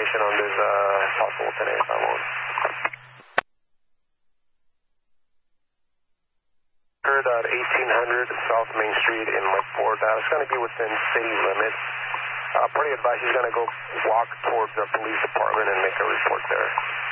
information on this possible 1085 Heard at 1800 South Main Street in Lakeport. It's going to be within city limits. Pretty advice, he's going to go walk towards the police department and make a report there.